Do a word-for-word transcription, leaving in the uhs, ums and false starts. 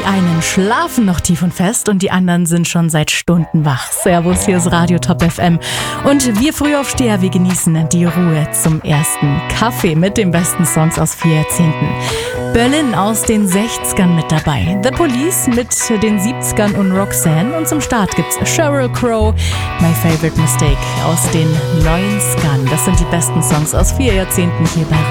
Die einen schlafen noch tief und fest und die anderen sind schon seit Stunden wach. Servus, hier ist Radio Top F M. Und wir Frühaufsteher, wir genießen die Ruhe zum ersten Kaffee mit den besten Songs aus vier Jahrzehnten. Berlin aus den sechzigern mit dabei, The Police mit den siebzigern und Roxanne. Und zum Start gibt's Sheryl Crow, My Favorite Mistake aus den neunzigern. Das sind die besten Songs aus vier Jahrzehnten hier bei